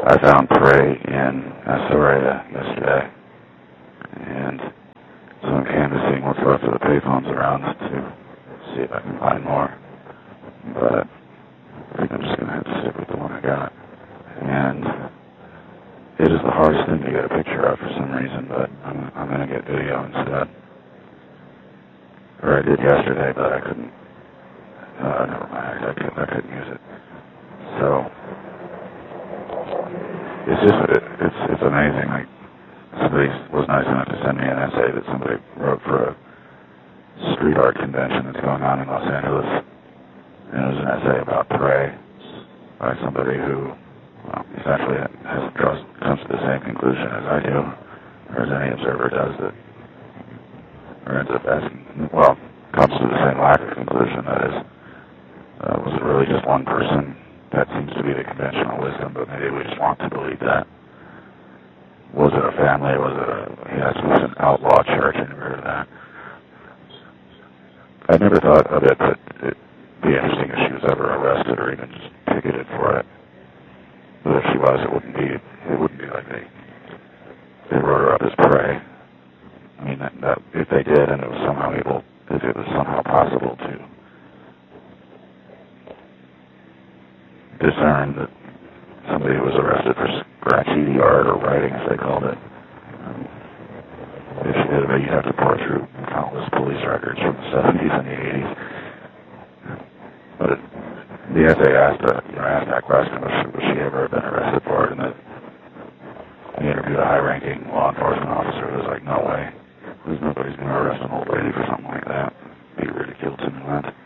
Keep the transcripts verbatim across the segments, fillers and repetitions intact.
I found prey in Astoria yesterday, and so I'm canvassing what's left of the payphones around to see if I can find more. But I think I'm just going to have to stick with the one I got. And it is the hardest thing to get a picture of for some reason, but I'm, I'm going to get video instead. Or I did yesterday, but I couldn't. Uh, never mind, I couldn't, I couldn't use it. So it's just, it, it's it's amazing. Like, somebody was nice enough to send me an essay that somebody wrote for a street art convention that's going on in Los Angeles. And it was an essay about prey by somebody who, well, essentially has draws, comes to the same conclusion as I do, or as any observer does, that, or ends up asking, well, comes to the same lack of conclusion, that is, uh, was it really just one person? That seems to be the conventional wisdom, but maybe we just want to believe that. Was it a family? Was it a, he asked, was it an outlaw church? I never heard of that. I never thought of it, but it'd be interesting if she was ever arrested or even just ticketed for it. But if she was, it wouldn't be, it wouldn't be like they, they wrote her up as prey. I mean, that, that, if they did, and it was somehow able, if it was somehow possible to discern that somebody who was arrested for graffiti art or writing, as they called it, um, if she did it, you'd have to pour through countless police records from the seventies and the eighties. But it, the essay asked, uh, you know, asked that question, was she, was she ever been arrested for it? And that he interviewed a high-ranking law enforcement officer who was like, no way. There's nobody's going to arrest an old lady for something like that. Be ridiculed to me, that.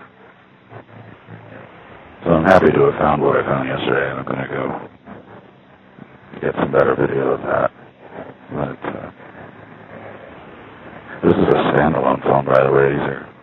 So I'm happy to have found what I found yesterday, and I'm going to go get some better video of that. But uh, this is a standalone phone, by the way. These are